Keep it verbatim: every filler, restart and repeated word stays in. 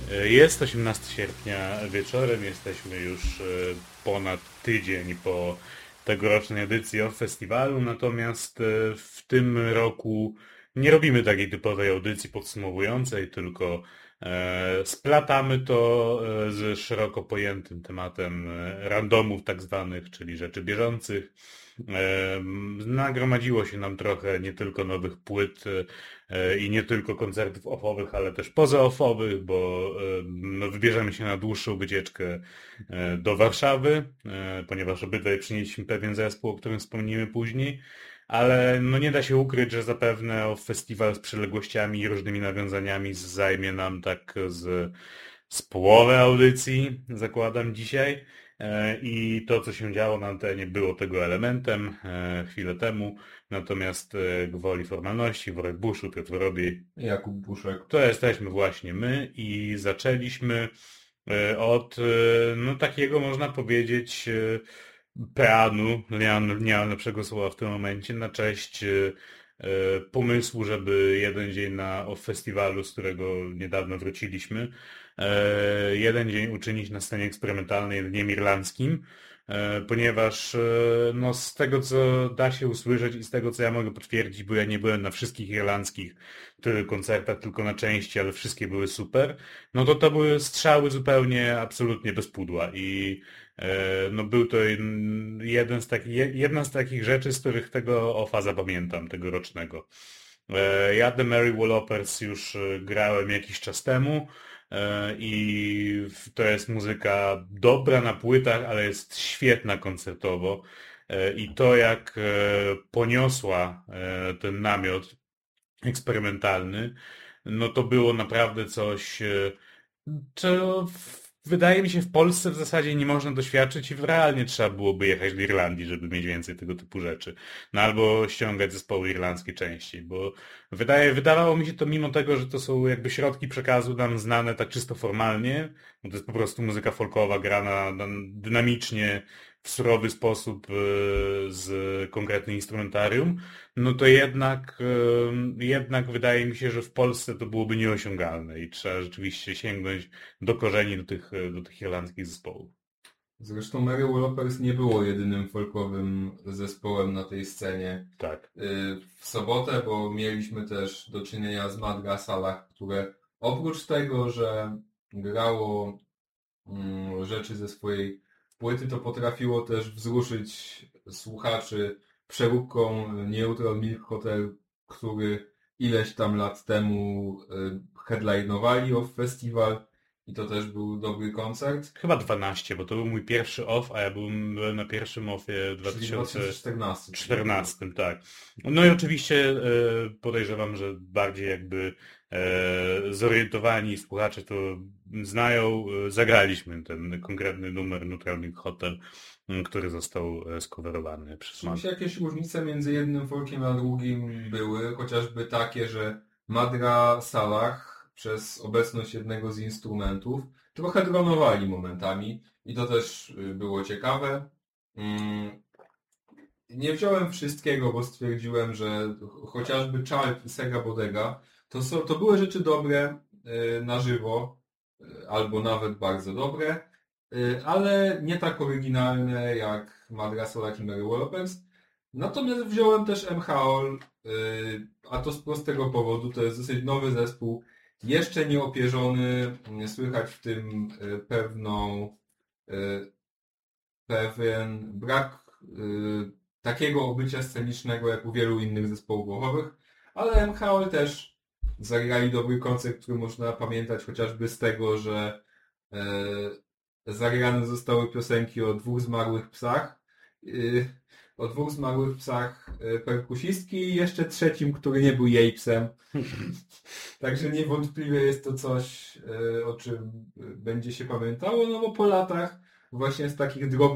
Jest osiemnastego sierpnia wieczorem, jesteśmy już e, ponad tydzień po tegorocznej edycji o festiwalu, natomiast e, w tym roku nie robimy takiej typowej audycji podsumowującej, tylko e, splatamy to e, z szeroko pojętym tematem e, randomów tak zwanych, czyli rzeczy bieżących. E, Nagromadziło się nam trochę nie tylko nowych płyt e, i nie tylko koncertów offowych, ale też pozaoffowych, bo e, no, wybierzemy się na dłuższą wycieczkę e, do Warszawy, e, ponieważ obydwaj przynieśliśmy pewien zespół, o którym wspomnimy później. Ale no nie da się ukryć, że zapewne o festiwal z przyległościami i różnymi nawiązaniami zajmie nam tak z, z połowę audycji, zakładam dzisiaj. E, I to, co się działo na antenie, było tego elementem e, chwilę temu. Natomiast e, gwoli formalności, Worek Buszu, Piotr Robi, Jakub Buszek. to jesteśmy właśnie my i zaczęliśmy e, od e, no takiego, można powiedzieć, e, peanu, nie mam, nie mam lepszego słowa w tym momencie, na cześć e, e, pomysłu, żeby jeden dzień na o festiwalu, z którego niedawno wróciliśmy, e, jeden dzień uczynić na scenie eksperymentalnej dniem irlandzkim, e, ponieważ e, no, z tego, co da się usłyszeć i z tego, co ja mogę potwierdzić, bo ja nie byłem na wszystkich irlandzkich ty- koncertach, tylko na części, ale wszystkie były super, no to to były strzały zupełnie, absolutnie bez pudła i E, No był to jeden jeden z takich, je- jedna z takich rzeczy, z których tego ofa zapamiętam, tegorocznego. E, Ja The Merry Wallopers już e, grałem jakiś czas temu e, i w- to jest muzyka dobra na płytach, ale jest świetna koncertowo. E, I to jak e, poniosła e, ten namiot eksperymentalny, no to było naprawdę coś, e, czego w- wydaje mi się w Polsce w zasadzie nie można doświadczyć i realnie trzeba byłoby jechać do Irlandii, żeby mieć więcej tego typu rzeczy. No albo ściągać zespoły irlandzkie częściej, bo wydaje, wydawało mi się to mimo tego, że to są jakby środki przekazu nam znane tak czysto formalnie, bo to jest po prostu muzyka folkowa grana na- dynamicznie, w surowy sposób e, z konkretnym instrumentarium, no to jednak, em, jednak wydaje mi się, że w Polsce to byłoby nieosiągalne i trzeba rzeczywiście sięgnąć do korzeni, do tych, do tych irlandzkich zespołów. Zresztą Merry Wallopers nie było jedynym folkowym zespołem na tej scenie. Tak. Y, W sobotę, bo mieliśmy też do czynienia z Madra Salach, które oprócz tego, że grało mm, rzeczy ze swojej płyty, to potrafiło też wzruszyć słuchaczy przeróbką Neutral Milk Hotel, który ileś tam lat temu y, headlinowali off festiwal i to też był dobry koncert. Chyba dwanaście, bo to był mój pierwszy off, a ja byłem, byłem na pierwszym offie w Czyli dwa tysiące dwa tysiące czternasty. czternastym, tak. No i oczywiście e, podejrzewam, że bardziej jakby e, zorientowani słuchacze to znają. E, zagraliśmy ten konkretny numer Neutral Milk Hotel, m, który został e, skowerowany przez Oczywiście Maddę. jakieś różnice między jednym folkiem a drugim były, chociażby takie, że Madra Salah przez obecność jednego z instrumentów trochę dronowali momentami i to też y, było ciekawe. Mm, Nie wziąłem wszystkiego, bo stwierdziłem, że ch- chociażby Charp i Sega Bodega to, są, to były rzeczy dobre y, na żywo, y, albo nawet bardzo dobre, y, ale nie tak oryginalne jak Madra Solar i Merry Wallopers. Natomiast wziąłem też M H O L, y, a to z prostego powodu, to jest dosyć nowy zespół, jeszcze nie opierzony, y, słychać w tym y, pewną y, pewien brak y, takiego obycia scenicznego jak u wielu innych zespołów głowowych, ale M H O L też zagrali dobry koncert, który można pamiętać chociażby z tego, że e, zagrane zostały piosenki o dwóch zmarłych psach, y, o dwóch zmarłych psach e, perkusistki i jeszcze trzecim, który nie był jej psem. Także niewątpliwie jest to coś, e, o czym będzie się pamiętało, no bo po latach właśnie z takich drobnych